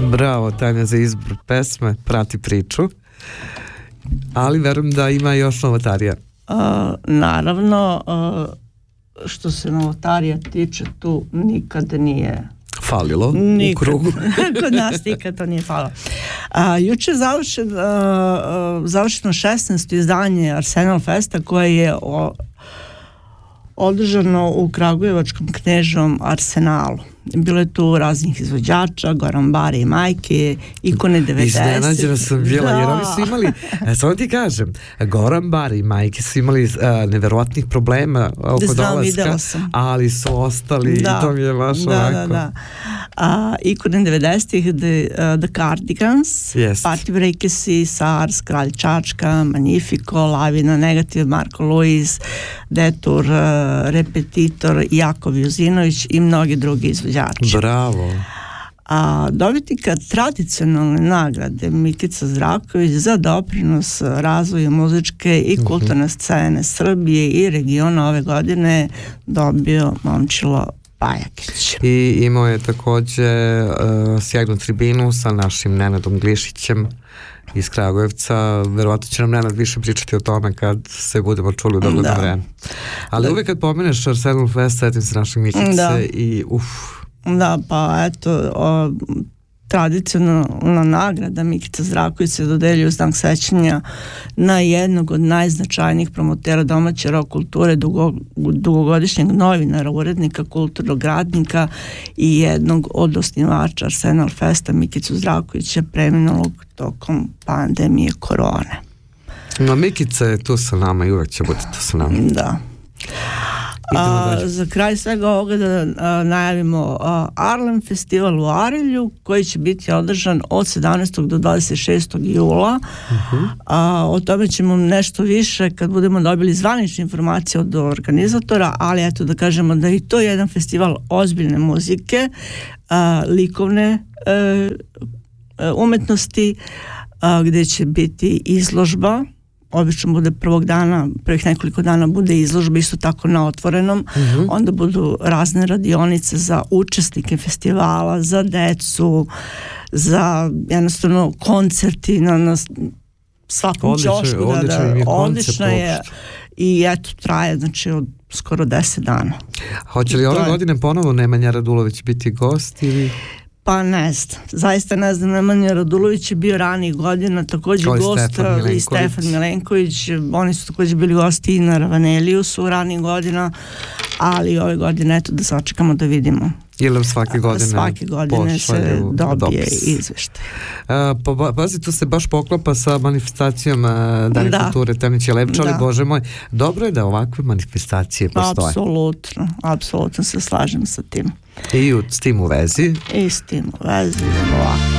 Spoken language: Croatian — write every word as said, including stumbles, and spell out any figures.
Bravo, Tanja, za izbor pesme, prati priču. Ali verujem da ima još novotarija. Uh, naravno, uh, što se novotarija tiče, tu nikada nije falilo nikad, u krugu. Kod nas nikad to nije falilo. A, juče je završen, uh, završeno šesnaesto izdanje Arsenal Festa koje je o, održano u Kragujevačkom Kneževom Arsenalu. Bilo je tu raznih izvođača, Goran Bari i Majke, ikone devedesetih. Iznenađena sam bila, da. Jer oni su imali, samo ti kažem, Goran Bari i Majke su imali uh, neverovatnih problema oko Znam, dolaska, ali su ostali da. I to mi je baš da, ovako. Da, da. Uh, ikone devedesetih, The, uh, The Cardigans, yes. Party Breakersi, SARS, Kralj Čačka, Magnifico, Lavina, Negativ, Marko Luis, Detour, uh, Repetitor, Jakov Juzinović i mnogi drugi izvođači. Bravo. A dobitnika tradicionalne nagrade Mikica Zdravković za doprinos razvoju muzičke i kulturne scene Srbije i regiona ove godine dobio Momčilo Bajakić. I imao je takođe uh, sjajnu tribinu sa našim Nenadom Glišićem iz Kragujevca. Verovatno će nam Nenad više pričati o tome kad se budemo čuli u dogledno da. Vreme. Ali da. Uvijek kad pomeneš Arsenal Fest, setim se našeg Mikice da. I uff. Da, pa eto, o, tradicionalna nagrada Mikica Zdravković se dodeljuje u znak sećanja na jednog od najznačajnijih promotera domaće rock kulture, dugo, dugogodišnjeg novinara, urednika, kulturnog radnika i jednog od osnivača Arsenal Festa, Mikicu Zdravkovića, preminulog tokom pandemije korone. No, Mikica je tu sa nama i uvek će biti tu sa nama. Da. A, za kraj svega ovoga da a, najavimo a, Arlem festival u Arilju koji će biti održan od sedamnaestog do dvadeset šestog jula. Uh-huh. A, o tome ćemo nešto više kad budemo dobili zvanične informacije od organizatora, ali eto da kažemo da je i to jedan festival ozbiljne muzike, a, likovne a, umetnosti, a, gde će biti izložba. Obično bude prvog dana, prvih nekoliko dana bude izložba isto tako na otvorenom, uh-huh. Onda budu razne radionice za učesnike festivala, za decu, za jednostavno koncerti na, na svakom ćošku. Odličan je odlična je i eto traje znači od skoro deset dana. Hoće li ove godine ponovo Nemanja Radulović biti gost ili... Pa ne znam, zaista ne znam, Nemanja Radulović je bio ranijih godina također gost i Stefan Milenković, oni su također bili gosti i na Ravaneliusu ranijih godina, ali ove godine eto da sačekamo da vidimo. Ili svake godine, svake godine se dobije izveštaj. Pa, pazi, to se baš poklapa sa manifestacijom Dani da. Kulture Temniće Lepča, ali Bože moj, dobro je da ovakve manifestacije postoje. Apsolutno, apsolutno se slažem sa tim. I u, s tim u vezi? I s tim u vezi, ovako.